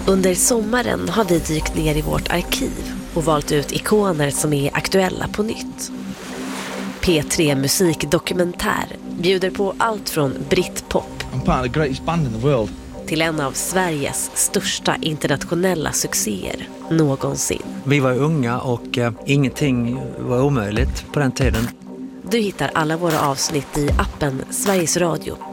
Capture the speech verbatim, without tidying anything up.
Under sommaren har vi dykt ner i vårt arkiv och valt ut ikoner som är aktuella på nytt. P tre Musikdokumentär bjuder på allt från Britpop I'm part of the greatest band in the world. till en av Sveriges största internationella succéer någonsin. Vi var unga och eh, ingenting var omöjligt på den tiden. Du hittar alla våra avsnitt i appen Sveriges Radio